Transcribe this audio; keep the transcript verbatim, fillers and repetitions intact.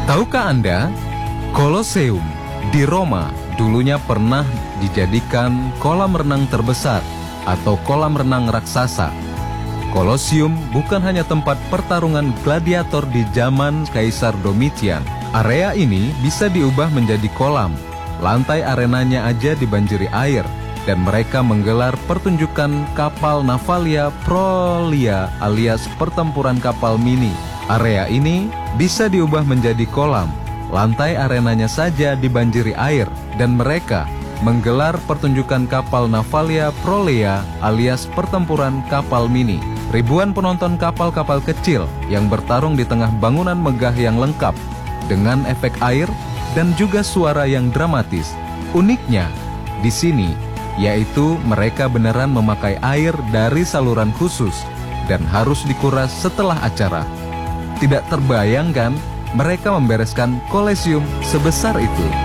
Tahukah Anda, Colosseum di Roma dulunya pernah dijadikan kolam renang terbesar atau kolam renang raksasa. Colosseum bukan hanya tempat pertarungan gladiator di zaman Kaisar Domitian. Area ini bisa diubah menjadi kolam. Lantai arenanya aja dibanjiri air, dan mereka menggelar pertunjukan kapal Navalia Prolia alias pertempuran kapal mini. Area ini bisa diubah menjadi kolam. Lantai arenanya saja dibanjiri air, dan mereka menggelar pertunjukan kapal Navalia Prolia alias pertempuran kapal mini. Ribuan penonton kapal-kapal kecil yang bertarung di tengah bangunan megah yang lengkap dengan efek air dan juga suara yang dramatis. Uniknya di sini yaitu mereka beneran memakai air dari saluran khusus dan harus dikuras setelah acara. Tidak terbayangkan mereka membereskan Colosseum sebesar itu.